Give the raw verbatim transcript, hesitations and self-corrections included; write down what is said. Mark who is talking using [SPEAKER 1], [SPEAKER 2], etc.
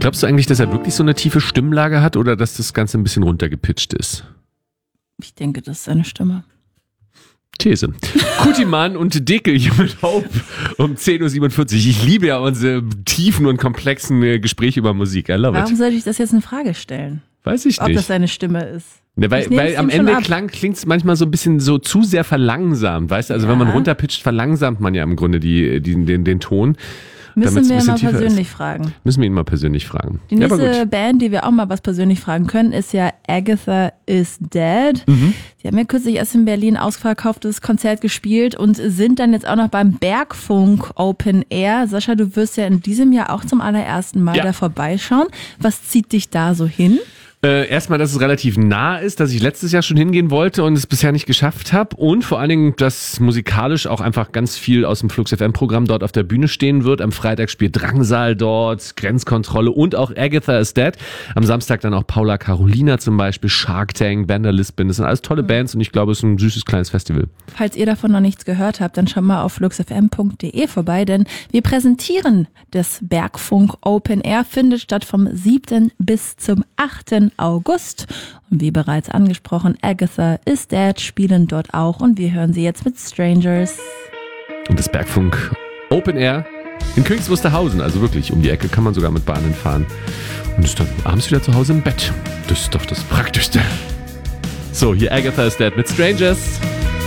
[SPEAKER 1] Glaubst du eigentlich, dass er wirklich so eine tiefe Stimmlage hat oder dass das Ganze ein bisschen runtergepitcht ist?
[SPEAKER 2] Ich denke, das ist seine Stimme.
[SPEAKER 1] These. Kutiman und Dekel hier mit Hope um zehn Uhr siebenundvierzig. Ich liebe ja unsere tiefen und komplexen Gespräche über Musik. I love
[SPEAKER 2] Warum
[SPEAKER 1] it.
[SPEAKER 2] sollte ich das jetzt in Frage stellen?
[SPEAKER 1] Weiß ich
[SPEAKER 2] Ob
[SPEAKER 1] nicht.
[SPEAKER 2] das seine Stimme ist.
[SPEAKER 1] Ne, weil weil am Ende klingt es manchmal so ein bisschen so zu sehr verlangsamt, weißt du? Also
[SPEAKER 2] ja.
[SPEAKER 1] wenn man runterpitcht, verlangsamt man ja im Grunde die, die, den, den Ton.
[SPEAKER 2] Müssen wir ihn mal persönlich ist. fragen.
[SPEAKER 1] Müssen wir ihn mal persönlich fragen.
[SPEAKER 2] Die nächste ja, Band, die wir auch mal was persönlich fragen können, ist ja Agatha is Dead.
[SPEAKER 1] Mhm.
[SPEAKER 2] Die haben ja kürzlich erst in Berlin ausverkauftes Konzert gespielt und sind dann jetzt auch noch beim Bergfunk Open Air. Sascha, du wirst ja in diesem Jahr auch zum allerersten Mal ja. da vorbeischauen. Was zieht dich da so hin?
[SPEAKER 1] Äh, erstmal, dass es relativ nah ist, dass ich letztes Jahr schon hingehen wollte und es bisher nicht geschafft habe und vor allen Dingen, dass musikalisch auch einfach ganz viel aus dem Flux F M-Programm dort auf der Bühne stehen wird. Am Freitag spielt Drangsal dort, Grenzkontrolle und auch Agatha is Dead. Am Samstag dann auch Paula Carolina zum Beispiel, Shark Tank, Vanderlisbon. Das sind alles tolle Bands und ich glaube, es ist ein süßes kleines Festival.
[SPEAKER 2] Falls ihr davon noch nichts gehört habt, dann schaut mal auf flux f m punkt d e vorbei, denn wir präsentieren das Bergfunk Open Air, findet statt vom siebten bis zum achten August. Und wie bereits angesprochen, Agatha is Dead spielen dort auch und wir hören sie jetzt mit Strangers.
[SPEAKER 1] Und das Bergfunk Open Air in Königs Wusterhausen, also wirklich um die Ecke, kann man sogar mit Bahnen fahren. Und ist dann abends wieder zu Hause im Bett. Das ist doch das Praktischste. So, hier Agatha is Dead mit Strangers.